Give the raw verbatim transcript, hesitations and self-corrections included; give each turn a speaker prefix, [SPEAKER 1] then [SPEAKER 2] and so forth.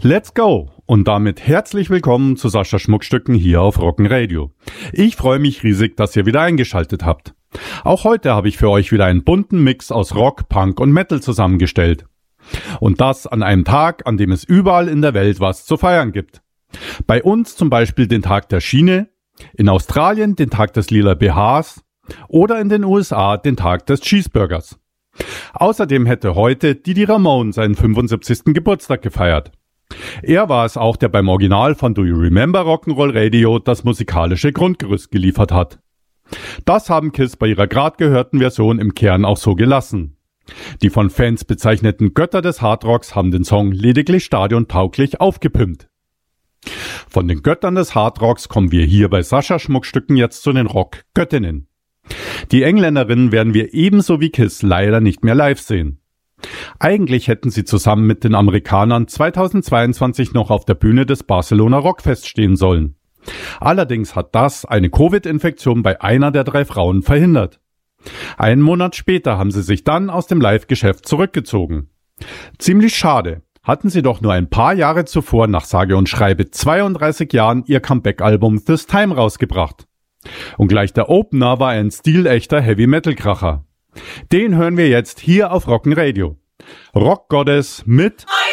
[SPEAKER 1] Let's go! Und damit herzlich willkommen zu Sascha Schmuckstücken hier auf Rocken Radio. Ich freue mich riesig, dass ihr wieder eingeschaltet habt. Auch heute habe ich für euch wieder einen bunten Mix aus Rock, Punk und Metal zusammengestellt. Und das an einem Tag, an dem es überall in der Welt was zu feiern gibt. Bei uns zum Beispiel den Tag der Schiene, in Australien den Tag des lila B Hs oder in den U S A den Tag des Cheeseburgers. Außerdem hätte heute Didi Ramone seinen fünfundsiebzigsten Geburtstag gefeiert. Er war es auch, der beim Original von Do You Remember Rock'n'Roll Radio das musikalische Grundgerüst geliefert hat. Das haben Kiss bei ihrer gerade gehörten Version im Kern auch so gelassen. Die von Fans bezeichneten Götter des Hardrocks haben den Song lediglich stadiontauglich aufgepimpt. Von den Göttern des Hardrocks kommen wir hier bei Sascha Schmuckstücken jetzt zu den Rock-Göttinnen. Die Engländerinnen werden wir ebenso wie Kiss leider nicht mehr live sehen. Eigentlich hätten sie zusammen mit den Amerikanern zweitausendzweiundzwanzig noch auf der Bühne des Barcelona Rockfest stehen sollen. Allerdings hat das eine Covid-Infektion bei einer der drei Frauen verhindert. Einen Monat später haben sie sich dann aus dem Live-Geschäft zurückgezogen. Ziemlich schade, hatten sie doch nur ein paar Jahre zuvor nach sage und schreibe zweiunddreißig Jahren ihr Comeback-Album This Time rausgebracht. Und gleich der Opener war ein stilechter Heavy-Metal-Kracher. Den hören wir jetzt hier auf Rocken Radio. Rock Goddess mit